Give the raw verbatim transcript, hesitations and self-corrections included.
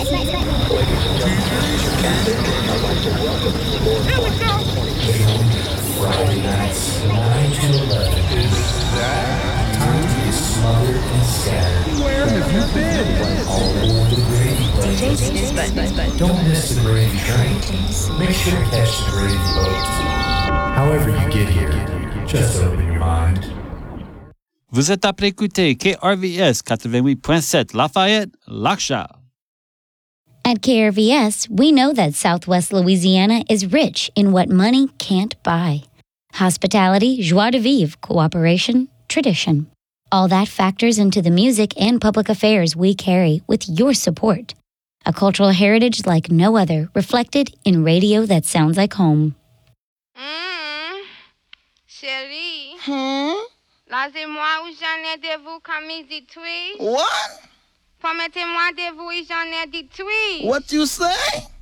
Friday nights, nine to eleven. Time to be smothered and scattered. Where have you been? All aboard the gravy boat. Don't miss the gravy train. Make sure to catch the gravy boat. However you get here, just open your mind. Vous êtes appelé écouter K R V S quatre-vingt-huit point sept Lafayette, Lac-Charles. At K R V S, we know that Southwest Louisiana is rich in what money can't buy. Hospitality, joie de vivre, cooperation, tradition. All that factors into the music and public affairs we carry with your support. A cultural heritage like no other, reflected in radio that sounds like home. Mmh. Chérie. Hmm? Laissez-moi où j'en ai de vous comme il dit oui. What? Permettez-moi de vous où j'en ai dit oui. What you say?